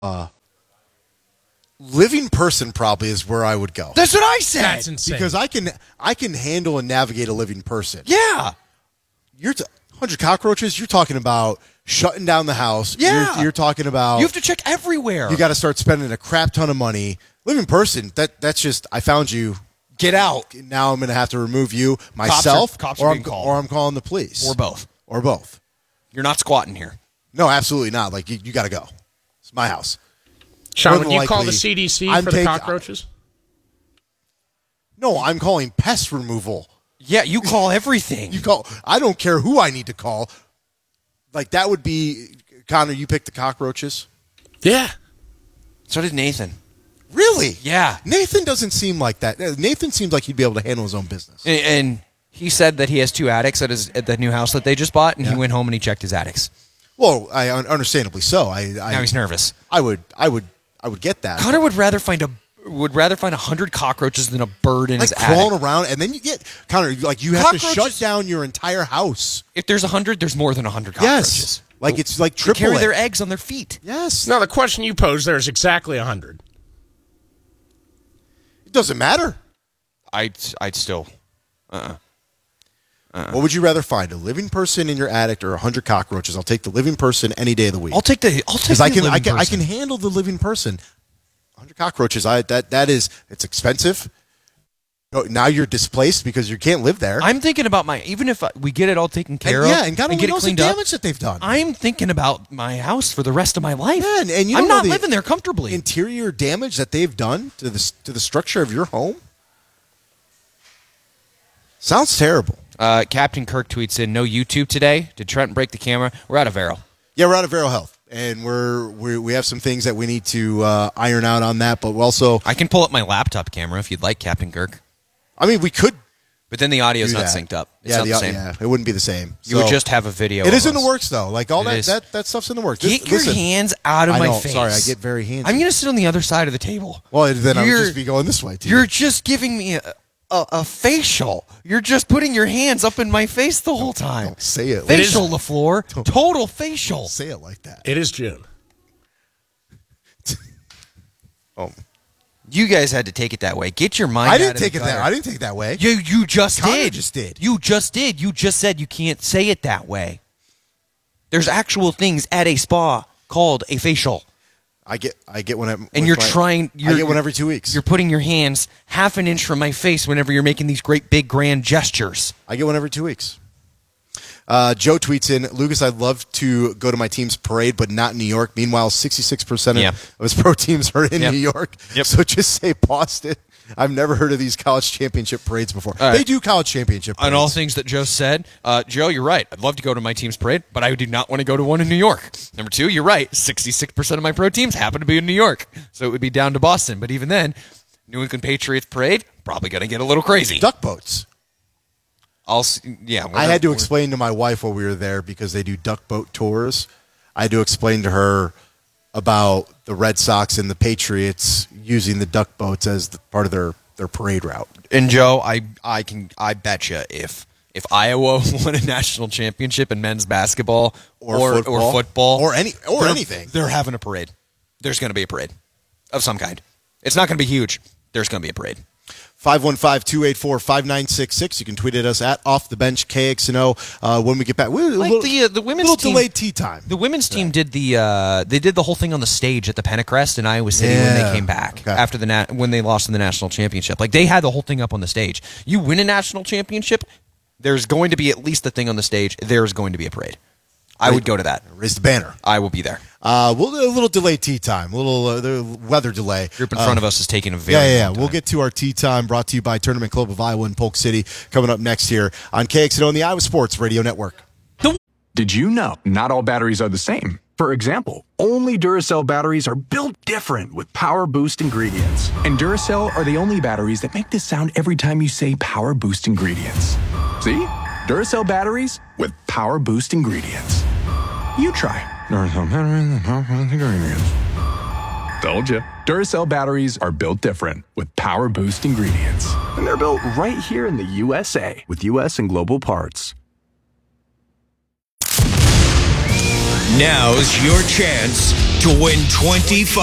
living person probably is where I would go. That's what I said. That's insane. Because I can handle and navigate a living person. Yeah. You're 100 cockroaches. You're talking about shutting down the house. Yeah. You're talking about You have to check everywhere. you got to start spending a crap ton of money. Living person. That's just I found you. Get out. Now I'm going to have to remove you myself, Cops are being called. or I'm calling the police, Or both. or both. You're not squatting here. No, absolutely not. Like you got to go. It's my house. Sean, More would than you call the likely, CDC I'm for the taking- cockroaches? No, I'm calling pest removal. Yeah, you call everything. I don't care who I need to call. Like that would be Connor. You picked the cockroaches. Yeah. So did Nathan. Really? Yeah. Nathan doesn't seem like that. Nathan seems like he'd be able to handle his own business. And he said that he has 2 attics at the new house that they just bought, and he went home and he checked his attics. Well, understandably so. Now he's nervous. I would get that. Connor would rather find 100 cockroaches than a bird in Like his crawling attic. around, and then you get Connor. Like you have to shut Cockroaches- down your entire house. If there's 100, there's more than 100 cockroaches. Yes, like it's like They triple. carry it. their eggs on their feet. Yes. Now, the question you posed there is exactly 100. It doesn't matter. I'd still. What would you rather find? A living person in your attic or 100 cockroaches? I'll take the living person any day of the week. I'll take the Because living I person. can handle the living person. 100 cockroaches. It's expensive. Now you're displaced because you can't live there. I'm thinking about even if we get it all taken care of, and God only get it knows the cleaned up. damage that they've done. I'm thinking about my house for the rest of my life. Yeah, and you I'm don't know not the living there comfortably. Interior damage that they've done to the structure of your home sounds terrible. Captain Kirk tweets in, "No YouTube today. Did Trent break the camera? We're out of Vero." Yeah, we're out of Vero Health, and we have some things that we need to iron out on that. But also, I can pull up my laptop camera if you'd like, Captain Kirk. I mean, we could. But then the audio's do not that. synced up. It's not the same. Yeah, it wouldn't be the same. You would just have a video. It is of in the us. works though. Like all It is. that stuff's in the works. Get your Listen, hands out of I my know, face. sorry, I get very handsy. I'm going to sit on the other side of the table. Well, then I would You're- just be going this way too. You're just giving me a facial. You're just putting your hands up in my face the whole time. Don't say it. Facial, LaFleur. Total facial. Say it like that. It is June. Oh, You guys had to take it that way. Get your mind I out didn't of take the it that. gutter. I didn't take it that way. You just Connor did. just did. You just did. You just said you can't say it that way. There's actual things at a spa called a facial. I get one. And you're trying. I get one every 2 weeks. You're putting your hands half an inch from my face whenever you're making these great big grand gestures. I get one every 2 weeks. Joe tweets in, Lucas, I'd love to go to my team's parade, but not in New York. Meanwhile, 66% of his pro teams are in New York. Yep. So just say Boston. I've never heard of these college championship parades before. All right. They do college championship parades. On all things that Joe said, Joe, you're right. I'd love to go to my team's parade, but I do not want to go to one in New York. Number 2, you're right. 66% of my pro teams happen to be in New York. So it would be down to Boston. But even then, New England Patriots parade, probably going to get a little crazy. Duck boats. I I had to explain to my wife while we were there because they do duck boat tours. I had to explain to her about the Red Sox and the Patriots using the duck boats as part of their parade route. And Joe, I bet you if Iowa won a national championship in men's basketball or football or anything, they're having a parade. There's going to be a parade of some kind. It's not going to be huge. There's going to be a parade. 515-284-5966. You can tweet at us at Off the Bench KXNO. When we get back, The women's little team, delayed tea time. The women's team did the whole thing on the stage at the Pennacrest in Iowa City when they came back after when they lost in the national championship. Like they had the whole thing up on the stage. You win a national championship, there's going to be at least the thing on the stage. There's going to be a parade. I would go to that. Raise the banner. I will be there. We'll do a little delayed tea time, a little weather delay. Group in front of us is taking a very long time. We'll get to our tea time brought to you by Tournament Club of Iowa in Polk City coming up next here on KXNO and the Iowa Sports Radio Network. Did you know not all batteries are the same? For example, only Duracell batteries are built different with Power Boost ingredients. And Duracell are the only batteries that make this sound every time you say Power Boost ingredients. See? Duracell batteries with Power Boost ingredients. You try. Duracell batteries with Power Boost ingredients. Told you. Duracell batteries are built different with Power Boost ingredients. And they're built right here in the USA with US and global parts. Now's your chance to win 25